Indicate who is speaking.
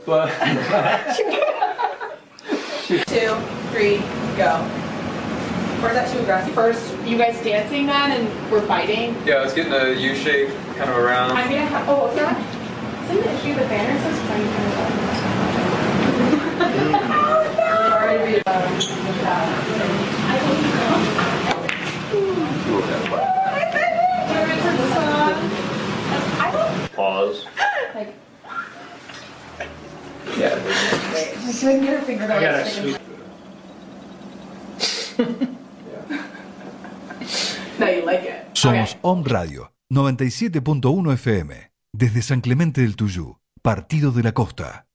Speaker 1: But
Speaker 2: 2, 3, go. Or is that too aggressive?
Speaker 3: First, you guys dancing then, and we're fighting?
Speaker 1: yeah, I was getting a U shape kind of around.
Speaker 3: I'm gonna have. Oh, is that? Isn't the issue the banner says funny kind of
Speaker 4: Pause.
Speaker 3: like,
Speaker 1: Yeah.
Speaker 3: like you never figured out.
Speaker 4: I got a sweet.
Speaker 3: No, you like it.
Speaker 5: Somos
Speaker 3: Okay.
Speaker 5: Om Radio 97.1 FM, desde San Clemente del Tuyú, Partido de la Costa.